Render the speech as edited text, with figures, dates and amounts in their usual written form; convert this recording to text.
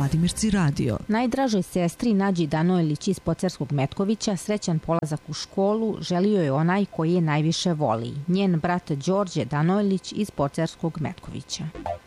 Vladimirci radio. Najdražoj sestri Nađi Danojlić iz Pocerskog Metkovića srećan polazak u školu želio je onaj koji je najviše voli, njen brat Đorđe Danojlić iz Pocerskog Metkovića.